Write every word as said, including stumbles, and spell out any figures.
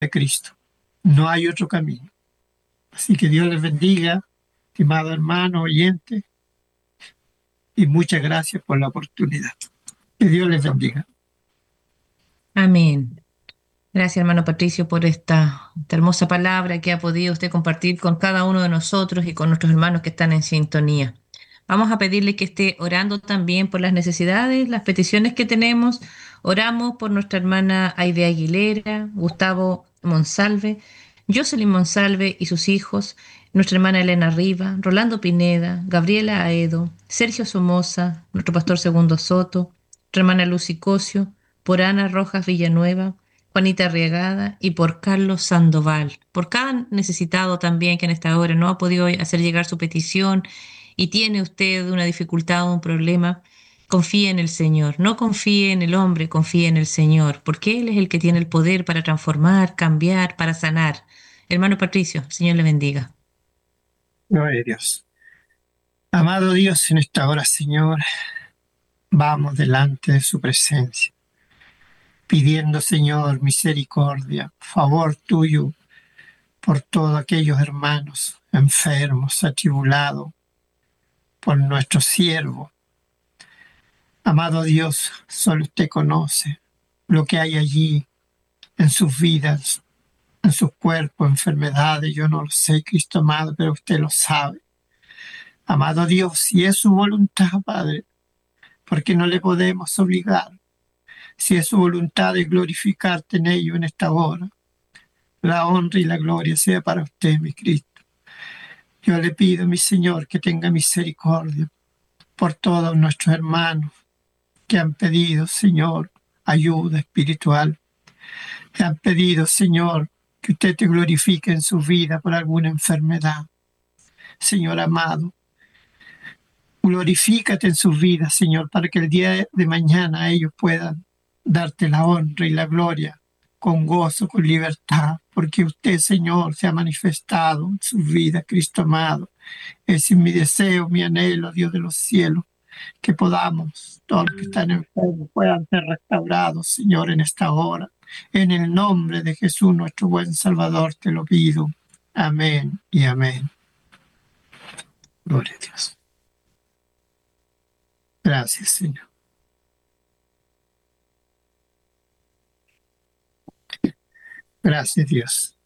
de Cristo. No hay otro camino. Así que Dios les bendiga, estimado hermano, oyente, y muchas gracias por la oportunidad. Que Dios les bendiga. Amén. Gracias, hermano Patricio, por esta, esta hermosa palabra que ha podido usted compartir con cada uno de nosotros y con nuestros hermanos que están en sintonía. Vamos a pedirle que esté orando también por las necesidades, las peticiones que tenemos. Oramos por nuestra hermana Aide Aguilera, Gustavo Monsalve, Jocelyn Monsalve y sus hijos, nuestra hermana Elena Riva, Rolando Pineda, Gabriela Aedo, Sergio Somoza, nuestro pastor Segundo Soto, nuestra hermana Lucy Cosio, por Ana Rojas Villanueva, Juanita Arriagada y por Carlos Sandoval, por cada necesitado también que en esta hora no ha podido hacer llegar su petición y tiene usted una dificultad o un problema, confíe en el Señor, no confíe en el hombre, confíe en el Señor, porque Él es el que tiene el poder para transformar, cambiar, para sanar. Hermano Patricio, el Señor le bendiga. Gloria a Dios. Amado Dios, en esta hora, Señor, vamos delante de su presencia, pidiendo, Señor, misericordia, favor tuyo por todos aquellos hermanos enfermos, atribulados, por nuestro siervo. Amado Dios, solo usted conoce lo que hay allí en sus vidas, en sus cuerpos, enfermedades. Yo no lo sé, Cristo amado, pero usted lo sabe. Amado Dios, si es su voluntad, Padre, porque no le podemos obligar. Si es su voluntad de glorificarte en ello en esta hora, la honra y la gloria sea para usted, mi Cristo. Yo le pido, mi Señor, que tenga misericordia por todos nuestros hermanos que han pedido, Señor, ayuda espiritual. Que han pedido, Señor, que usted te glorifique en su vida por alguna enfermedad. Señor amado, glorifícate en sus vidas, Señor, para que el día de mañana ellos puedan darte la honra y la gloria con gozo, con libertad, porque usted, Señor, se ha manifestado en sus vidas, Cristo amado. Ese es mi deseo, mi anhelo, Dios de los cielos, que podamos, todos los que están enfermos, puedan ser restaurados, Señor, en esta hora. En el nombre de Jesús, nuestro buen Salvador, te lo pido. Amén y amén. Gloria a Dios. Gracias, Señor. Gracias, Dios.